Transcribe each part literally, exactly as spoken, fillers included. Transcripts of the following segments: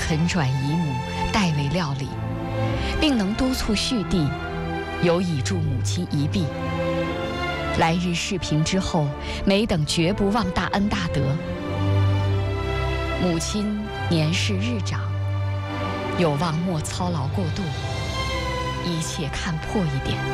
肯转姨母代为料理，并能督促续地，有以助母亲一臂。来日世平之后，梅等绝不忘大恩大德。母亲年事日长，有望莫操劳过度，一切看破一点。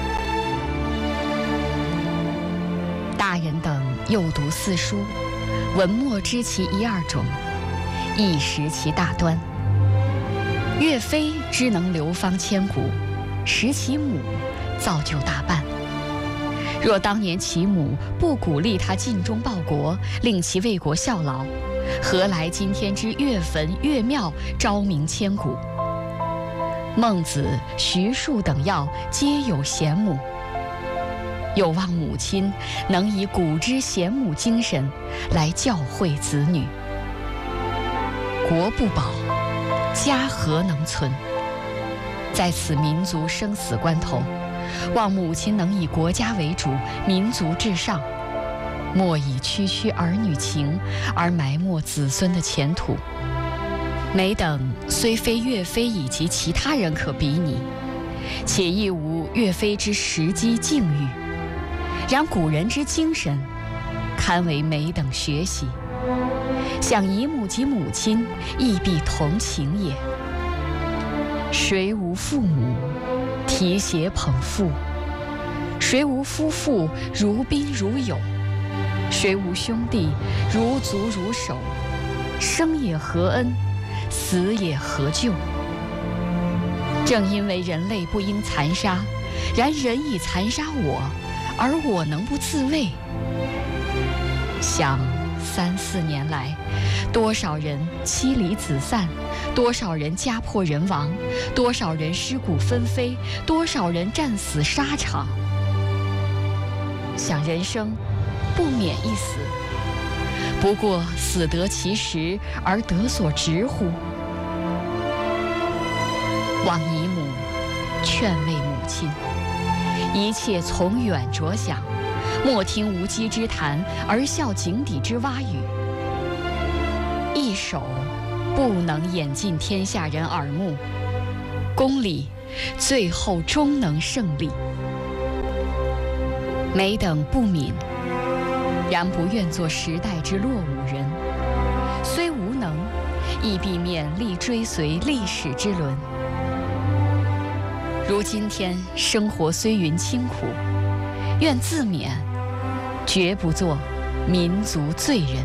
大人等幼读四书，文墨知其一二种，亦识其大端。岳飞知能流芳千古，识其母，造就大半。若当年其母不鼓励他尽忠报国，令其为国效劳，何来今天之岳坟岳庙昭名千古？孟子、徐庶等药皆有贤母，有望母亲能以古之贤母精神来教诲子女。国不保，家何能存？在此民族生死关头，望母亲能以国家为主，民族至上，莫以区区儿女情而埋没子孙的前途。梅等虽非岳飞以及其他人可比拟，且亦无岳飞之时机境遇，然古人之精神，堪为梅等学习。想姨母及母亲，亦必同情也。谁无父母，提携捧腹；谁无夫妇，如宾如友；谁无兄弟，如足如手。生也何恩，死也何救？正因为人类不应残杀，然人已残杀我，而我能不自卫？想三四年来，多少人妻离子散，多少人家破人亡，多少人尸骨纷飞，多少人战死沙场。想人生不免一死，不过死得其时而得所值乎？望姨母劝慰母亲，一切从远着想，莫听无稽之谈，而笑井底之蛙语。一手不能掩尽天下人耳目，公理最后终能胜利。梅等不敏，然不愿做时代之落伍人，虽无能，亦必勉力追随历史之轮。如今天生活虽云清苦，愿自勉，绝不做民族罪人。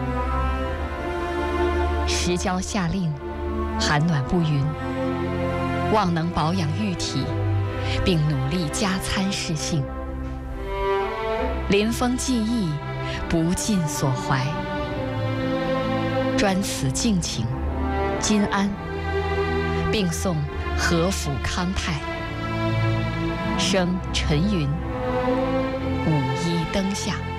时交下令，寒暖不匀，望能保养玉体，并努力加参适性。临风记忆，不尽所怀。专此敬请，金安，并送和府康泰。生陈云，五一灯下。